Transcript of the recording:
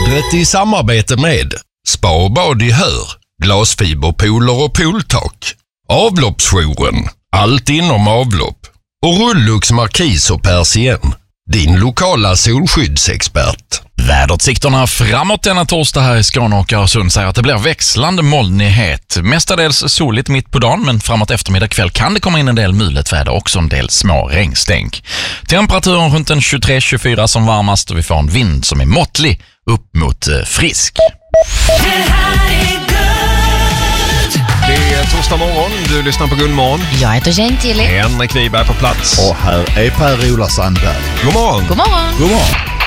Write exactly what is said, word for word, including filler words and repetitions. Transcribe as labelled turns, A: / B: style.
A: Vädret i samarbete med Spa och bad i Hör, glasfiberpooler och pooltak, Avloppsjouren, allt inom avlopp och Rullux Markis och Persien, din lokala solskyddsexpert.
B: Väderutsikterna framåt denna torsdag här i Skåne och Öresund säger att det blir växlande molnighet. Mestadels soligt mitt på dagen, men framåt eftermiddag kväll kan det komma in en del mulet väder och också en del små regnstänk. Temperaturen runt en tjugotre till tjugofyra som varmast och vi får en vind som är måttlig upp mot eh, frisk.
C: Det är torsdag morgon, du lyssnar på Guldmorgon.
D: Jag heter Jane Tilly.
C: Henrik Wiberg på plats.
E: Och här är Per-Ola Sandberg.
C: God morgon.
D: God morgon.
E: God morgon.